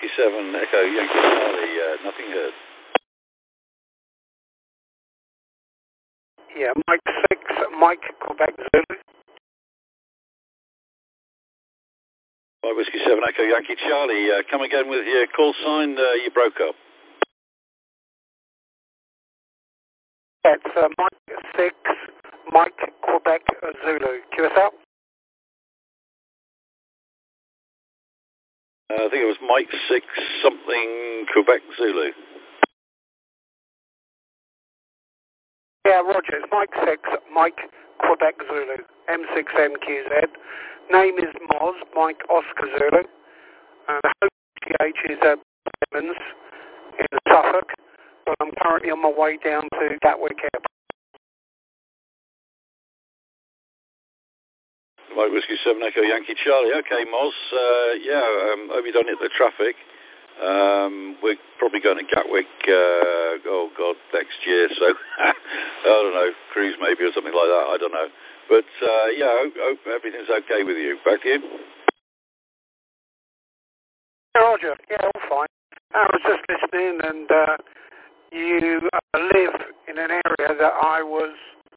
Whiskey 7, Echo Yankee Charlie, nothing heard. Yeah, Mike 6, Mike, Quebec Zulu. Whiskey 7, Echo Yankee Charlie, come again with your call sign, you broke up. That's Mike 6, Mike, Quebec Zulu. QSL? I think it was Mike 6 something Quebec Zulu. Yeah, Roger, it's Mike 6, Mike, Quebec Zulu, M6MQZ. Name is Moz, Mike Oscar Zulu. The HGH is Clemens in Suffolk, but I'm currently on my way down to Gatwick Airport. Mike Whiskey 7 Echo Yankee Charlie. Okay, Moz, hope you don't hit the traffic. We're probably going to Gatwick, next year, so I don't know, cruise maybe or something like that, I don't know. But I hope everything's okay with you. Back to you. Roger, yeah, all fine. I was just listening, and you live in an area that I was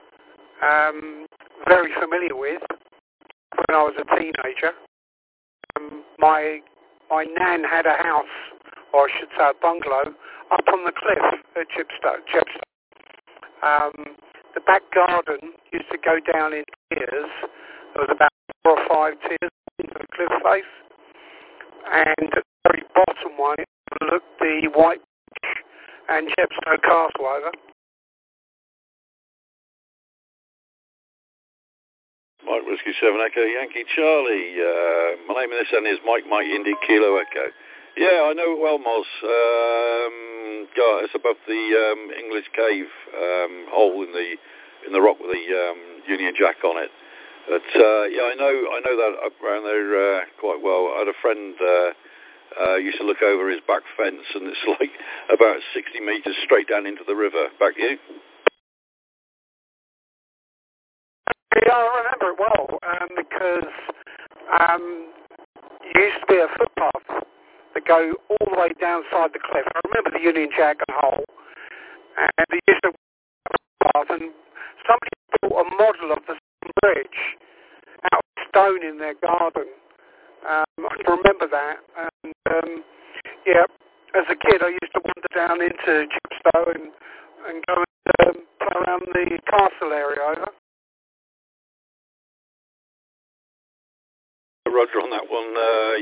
very familiar with when I was a teenager. My nan had a house, or I should say a bungalow, up on the cliff at Chepstow. The back garden used to go down in tiers. There was about 4 or 5 tiers into the cliff face. And at the very bottom one, you looked the White Beach and Chepstow Castle over. Mike Whiskey 7 Echo Yankee Charlie. My name in this end is Mike Indy Kilo Echo. Yeah, I know it well, Moz. It's above the English Cave hole in the rock with the Union Jack on it. But I know that up around there quite well. I had a friend used to look over his back fence, and it's like about 60 metres straight down into the river. Back to you. Yeah, I remember it well because there used to be a footpath that go all the way down side the cliff. I remember the Union Jack and hole, and they used to footpath, and somebody built a model of the bridge out of stone in their garden. I can remember that, and as a kid I used to wander down into Chepstow and go and play around the castle area over. Roger on that one.